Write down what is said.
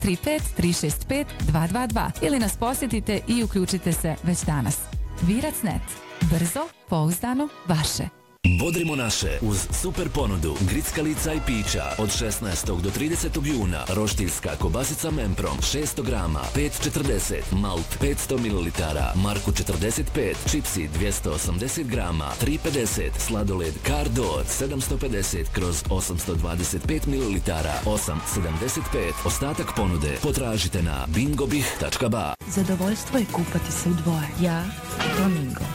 35 365 222 ili nas posjetite i uključite se već danas. Virac.net. Brzo, pouzdano, vaše. Bodrimo naše uz super ponudu grickalica i pića od 16. do 30. juna. Roštiljska kobasica Memprom 600 grama 5,40, malt 500 ml, Marku 45, čipsi 280 grama 3,50, sladoled Cardor 750/825 ml 8,75. Ostatak ponude potražite na bingobih.ba. Zadovoljstvo je kupati se u dvoje. Ja i Flamingo.